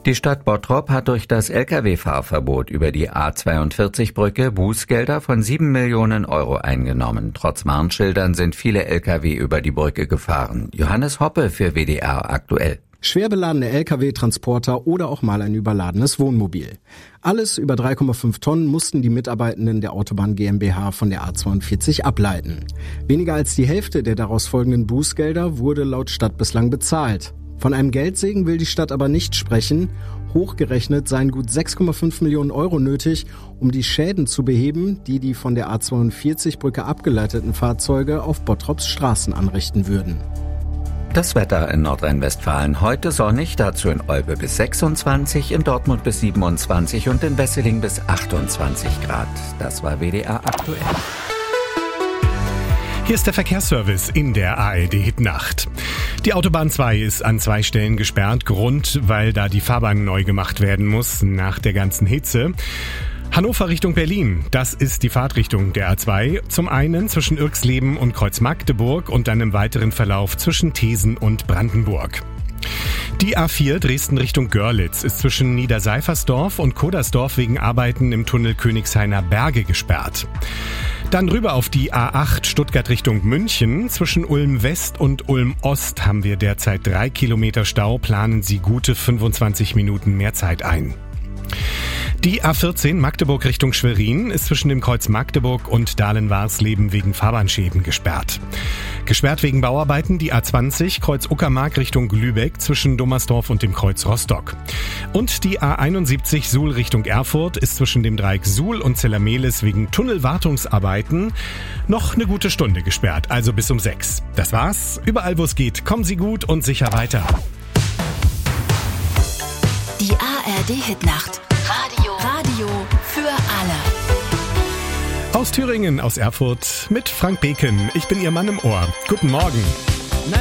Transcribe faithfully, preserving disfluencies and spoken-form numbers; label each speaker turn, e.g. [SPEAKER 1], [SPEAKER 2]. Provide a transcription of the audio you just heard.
[SPEAKER 1] Die Stadt Bottrop hat durch das L K W-Fahrverbot über die A zweiundvierzig-Brücke Bußgelder von sieben Millionen Euro eingenommen. Trotz Warnschildern sind viele L K W über die Brücke gefahren. Johannes Hoppe für W D R aktuell.
[SPEAKER 2] Schwer beladene L K W-Transporter oder auch mal ein überladenes Wohnmobil. Alles über drei Komma fünf Tonnen mussten die Mitarbeitenden der Autobahn GmbH von der A zweiundvierzig ableiten. Weniger als die Hälfte der daraus folgenden Bußgelder wurde laut Stadt bislang bezahlt. Von einem Geldsegen will die Stadt aber nicht sprechen. Hochgerechnet seien gut sechs Komma fünf Millionen Euro nötig, um die Schäden zu beheben, die die von der A zweiundvierzig-Brücke abgeleiteten Fahrzeuge auf Bottrops Straßen anrichten würden.
[SPEAKER 1] Das Wetter in Nordrhein-Westfalen heute sonnig, dazu in Olpe bis sechsundzwanzig, in Dortmund bis siebenundzwanzig und in Wesseling bis achtundzwanzig Grad. Das war W D R aktuell.
[SPEAKER 3] Hier ist der Verkehrsservice in der A R D-Hitnacht. Die Autobahn zwei ist an zwei Stellen gesperrt. Grund, weil da die Fahrbahn neu gemacht werden muss nach der ganzen Hitze. Hannover Richtung Berlin, das ist die Fahrtrichtung der A zwei. Zum einen zwischen Irxleben und Kreuz-Magdeburg und dann im weiteren Verlauf zwischen Thesen und Brandenburg. Die A vier Dresden Richtung Görlitz ist zwischen Niederseifersdorf und Kodersdorf wegen Arbeiten im Tunnel Königshainer Berge gesperrt. Dann rüber auf die A acht Stuttgart Richtung München. Zwischen Ulm West und Ulm Ost haben wir derzeit drei Kilometer Stau. Planen Sie gute fünfundzwanzig Minuten mehr Zeit ein. Die A vierzehn Magdeburg Richtung Schwerin ist zwischen dem Kreuz Magdeburg und Dahlen-Warsleben wegen Fahrbahnschäden gesperrt. Gesperrt wegen Bauarbeiten die A zwanzig Kreuz Uckermark Richtung Lübeck zwischen Dommersdorf und dem Kreuz Rostock. Und die A einundsiebzig Suhl Richtung Erfurt ist zwischen dem Dreieck Suhl und Zellermehlis wegen Tunnelwartungsarbeiten noch eine gute Stunde gesperrt, also bis um sechs. Das war's. Überall wo es geht, kommen Sie gut und sicher weiter.
[SPEAKER 4] Die A R D-Hitnacht. Radio. Radio für alle.
[SPEAKER 3] Aus Thüringen, aus Erfurt mit Frank Beken. Ich bin Ihr Mann im Ohr. Guten Morgen.